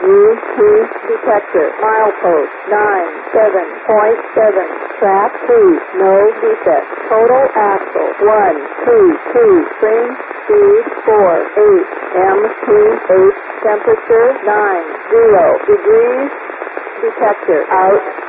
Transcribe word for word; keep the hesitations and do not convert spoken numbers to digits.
Blue two detector. Milepost nine seven point seven. Track two. No defect. Total axle one two two. Spring speed four eight. M P eight. Temperature nine zero degrees. Detector out.